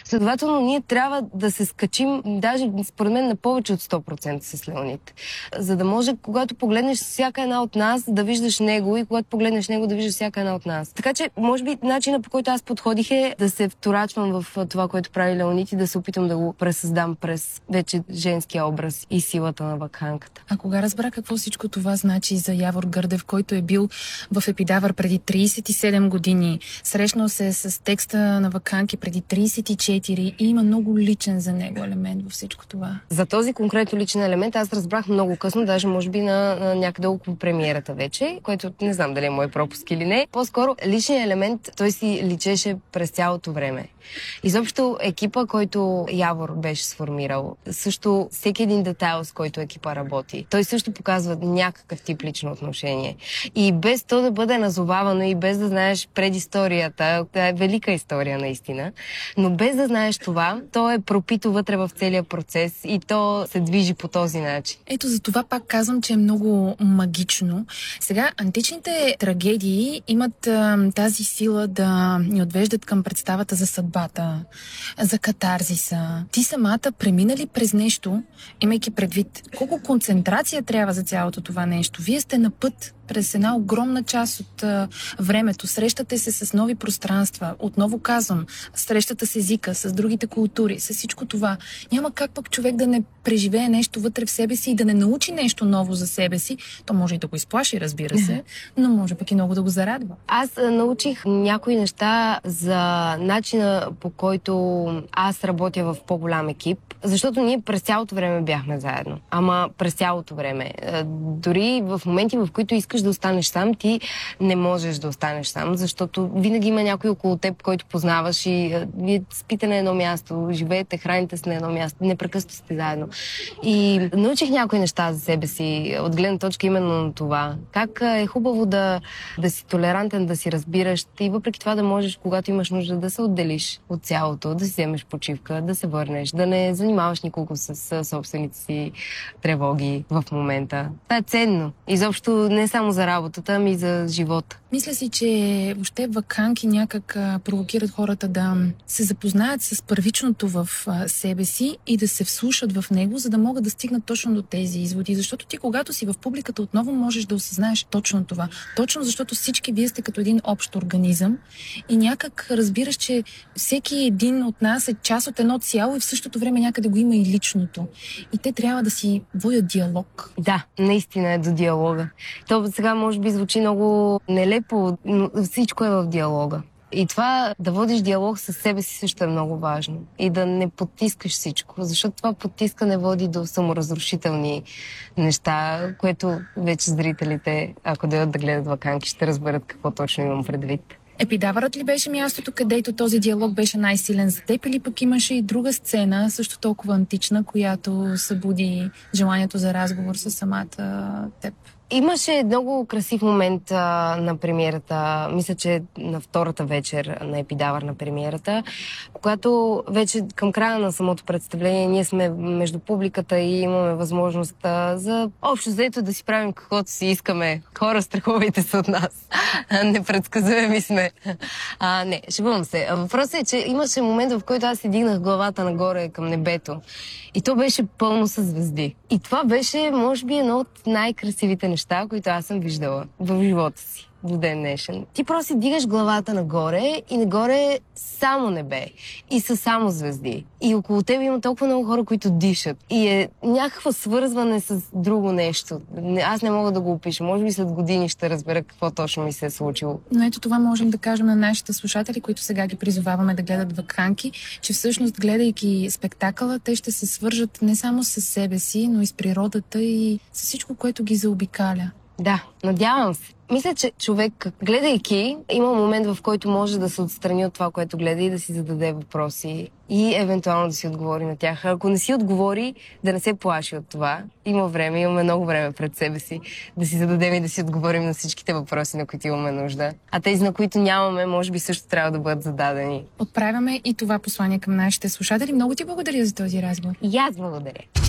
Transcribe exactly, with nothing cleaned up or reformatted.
Следователно, ние трябва да се скачим, даже според мен, на повече от сто процента с Леонид. За да може, когато погледнеш всяка една от нас, да виждаш него и когато погледнеш него, да виждаш всяка една от нас. Така че, може би, начинът, по който аз подходих е да се вторачвам в това, което прави Леонид и да се опитам да го пресъздам през вече женския образ и силата на вакханката. А кога разбра какво всичко това значи за Явор Гърдев, който е бил в Епидавър преди трийсет и седем години, срещнал се с текста на вакханки преди трийсет и четири и има много личен за него елемент във всичко това? За този конкретно личен елемент аз разбрах много късно, даже може би на, на някъде около премиерата вече, което не знам дали е мой пропуск или не. По-скоро личният елемент той си личеше през цялото време. Изобщо екипа, който Явор беше сформирал, също всеки един детайл, с който екипа работи, той също показва някакъв тип лично отношение. И без то да бъде назовавано и без да знаеш предисторията, това е велика история наистина, но без да знаеш това, то е пропито вътре в целия процес и то се движи по този начин. Ето за това пак казвам, че е много магично. Сега, античните трагедии имат а, тази сила да ни отвеждат към представата за съдбата, за катарзиса. Ти самата премина ли през нещо, имайки предвид колко концентрация трябва за цялото това нещо? Вие сте на път през една огромна част от а, времето. Срещате се с нови пространства. Отново казвам, срещате с езика, с другите култури, с всичко това. Няма как пък човек да не преживее нещо вътре в себе си и да не научи нещо ново за себе си. То може и да го изплаши, разбира се, но може пък и много да го зарадва. Аз а, научих някои неща за начина, по който аз работя в по-голям екип, защото ние през цялото време бяхме заедно. Ама през цялото време. А, дори в моменти, в които искаш да останеш сам, ти не можеш да останеш сам, защото винаги има някой около теб, който познаваш и а, вие спите на едно място, живеете, храните се на едно място, непрекъснато сте заедно. И научих някои неща за себе си, от гледна точка именно на това. Как е хубаво да, да си толерантен, да си разбираш и въпреки това да можеш, когато имаш нужда, да се отделиш от цялото, да си вземеш почивка, да се върнеш, да не занимаваш никого с, с собствените си тревоги в момента. Това е ценно. Изобщо не само за работата, ами и за живота. Мисля си, че въобще вакханки някак а, провокират хората да се запознаят с първичното в а, себе си и да се вслушат в него, за да могат да стигнат точно до тези изводи. Защото ти, когато си в публиката, отново можеш да осъзнаеш точно това. Точно защото всички вие сте като един общ организъм и някак разбираш, че всеки един от нас е част от едно цяло и в същото време някъде го има и личното. И те трябва да си водят диалог. Да, наистина е до диалога. То сега може би звучи много нелепо, но всичко е в диалога. И това да водиш диалог с себе си също е много важно. И да не потискаш всичко, защото това потискане води до саморазрушителни неща, което вече зрителите, ако дойдат да гледат ваканки, ще разберат какво точно имам предвид. Епидавърът ли беше мястото, където този диалог беше най-силен за теб, или пък имаше и друга сцена, също толкова антична, която събуди желанието за разговор с самата теб? Имаше много красив момент а, на премиерата, мисля, че на втората вечер на Епидавър на премиерата, когато вече към края на самото представление ние сме между публиката и имаме възможност а, за общо заето да си правим каквото си искаме. Хора, страхувайте се от нас. Непредсказуеми сме. А, не, шегувам се. Въпросът е, че имаше момент, в който аз си дигнах главата нагоре към небето. И то беше пълно със звезди. И това беше, може би, едно от най-красивите неща, които аз съм виждала в живота си до ден днешен. Ти просто си дигаш главата нагоре и нагоре е само небе. И са само звезди. И около теб има толкова много хора, които дишат. И е някакво свързване с друго нещо. Аз не мога да го опиша. Може би след години ще разбера какво точно ми се е случило. Но ето това можем да кажем на нашите слушатели, които сега ги призоваваме да гледат вакханки, че всъщност, гледайки спектакъла, те ще се свържат не само с себе си, но и с природата и с всичко, което ги заобикаля. Да, надявам се. Мисля, че човек, гледайки, има момент, в който може да се отстрани от това, което гледа и да си зададе въпроси и евентуално да си отговори на тях. Ако не си отговори, да не се плаши от това. Има време, имаме много време пред себе си да си зададем и да си отговорим на всичките въпроси, на които имаме нужда. А тези, на които нямаме, може би също трябва да бъдат зададени. Отправяме и това послание към нашите слушатели. Много ти благодаря за този разговор. И аз благодаря.